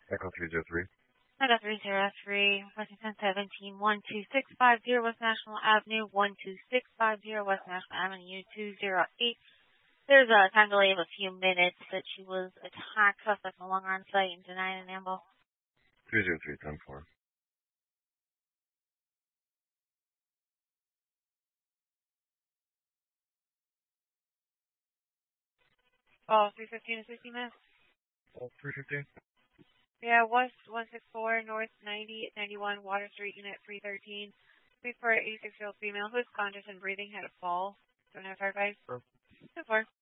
Echo 303. Echo 303, Washington 17, 12650 West National Avenue, 12650 West National Avenue, 208. There's a time delay of a few minutes that she was attacked. Suspect no longer on site and denied an amble. 303, 10-4. Oh, 315 to 60 minutes? Oh, 315? Yeah, West 164, North 90, 91, Water Street, Unit 313. 3486-year-old female who is conscious and breathing had a fall. 795. 4.